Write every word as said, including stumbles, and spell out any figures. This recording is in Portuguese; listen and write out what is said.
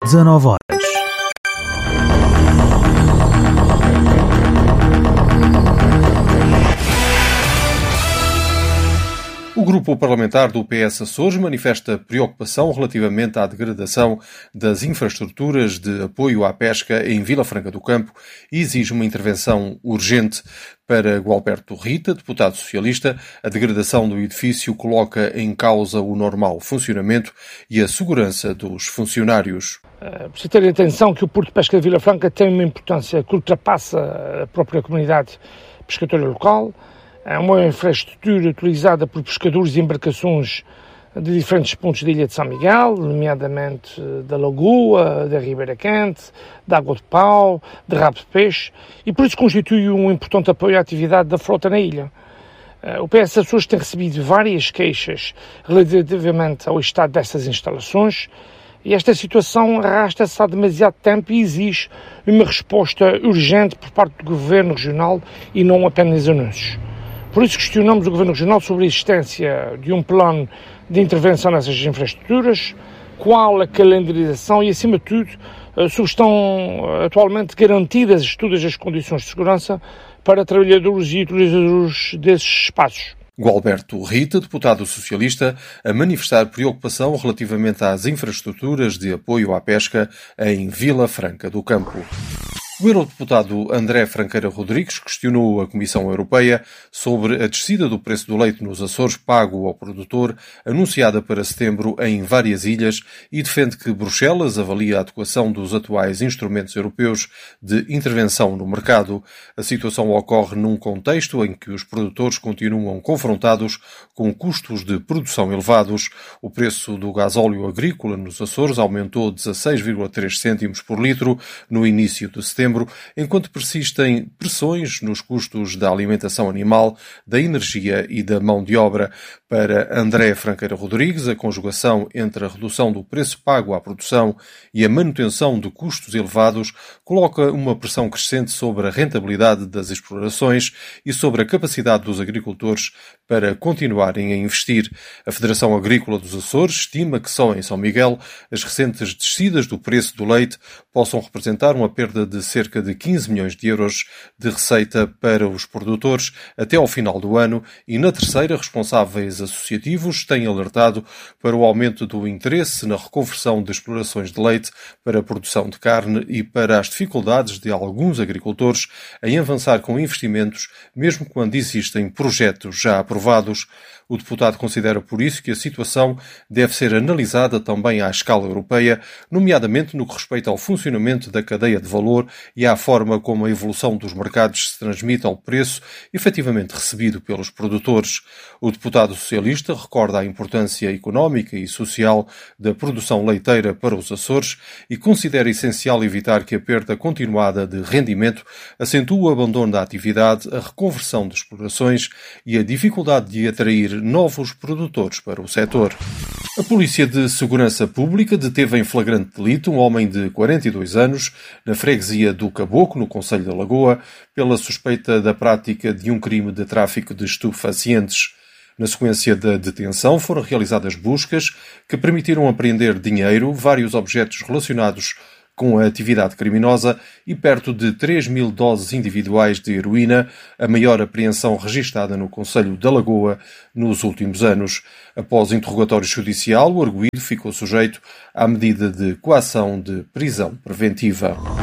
dezanove horas. O grupo parlamentar do P S Açores manifesta preocupação relativamente à degradação das infraestruturas de apoio à pesca em Vila Franca do Campo e exige uma intervenção urgente. Para Gualberto Rita, deputado socialista, a degradação do edifício coloca em causa o normal funcionamento e a segurança dos funcionários. Uh, Preciso ter atenção que o Porto de Pesca de Vila Franca tem uma importância que ultrapassa a própria comunidade pescatória local. É uma infraestrutura utilizada por pescadores e embarcações de diferentes pontos da Ilha de São Miguel, nomeadamente da Lagoa, da Ribeira Quente, da Água de Pau, de Rabo de Peixe, e por isso constitui um importante apoio à atividade da frota na ilha. O P S Açores tem recebido várias queixas relativamente ao estado destas instalações, e esta situação arrasta-se há demasiado tempo e exige uma resposta urgente por parte do Governo Regional e não apenas anúncios. Por isso questionamos o Governo Regional sobre a existência de um plano de intervenção nessas infraestruturas, qual a calendarização e, acima de tudo, se estão atualmente garantidas todas as condições de segurança para trabalhadores e utilizadores desses espaços. Gualberto Rita, deputado socialista, a manifestar preocupação relativamente às infraestruturas de apoio à pesca em Vila Franca do Campo. O eurodeputado André Franqueira Rodrigues questionou a Comissão Europeia sobre a descida do preço do leite nos Açores pago ao produtor, anunciada para setembro em várias ilhas, e defende que Bruxelas avalia a adequação dos atuais instrumentos europeus de intervenção no mercado. A situação ocorre num contexto em que os produtores continuam confrontados com custos de produção elevados. O preço do gasóleo agrícola nos Açores aumentou dezasseis vírgula três cêntimos por litro no início de setembro, enquanto persistem pressões nos custos da alimentação animal, da energia e da mão de obra. Para André Franqueira Rodrigues, a conjugação entre a redução do preço pago à produção e a manutenção de custos elevados coloca uma pressão crescente sobre a rentabilidade das explorações e sobre a capacidade dos agricultores para continuarem a investir. A Federação Agrícola dos Açores estima que só em São Miguel as recentes descidas do preço do leite possam representar uma perda de cerca de quinze milhões de euros de receita para os produtores até ao final do ano, e na terceira, responsáveis associativos têm alertado para o aumento do interesse na reconversão de explorações de leite para a produção de carne e para as dificuldades de alguns agricultores em avançar com investimentos, mesmo quando existem projetos já aprovados. O deputado considera por isso que a situação deve ser analisada também à escala europeia, nomeadamente no que respeita ao funcionamento da cadeia de valor e à forma como a evolução dos mercados se transmite ao preço efetivamente recebido pelos produtores. O deputado socialista recorda a importância económica e social da produção leiteira para os Açores e considera essencial evitar que a perda continuada de rendimento acentue o abandono da atividade, a reconversão de explorações e a dificuldade de atrair novos produtores para o setor. A Polícia de Segurança Pública deteve em flagrante delito um homem de quarenta e dois anos na freguesia do Caboclo, no concelho da Lagoa, pela suspeita da prática de um crime de tráfico de estupefacientes. Na sequência da detenção foram realizadas buscas que permitiram apreender dinheiro, vários objetos relacionados com a atividade criminosa e perto de três mil doses individuais de heroína, a maior apreensão registada no concelho da Lagoa nos últimos anos. Após interrogatório judicial, o arguido ficou sujeito à medida de coação de prisão preventiva.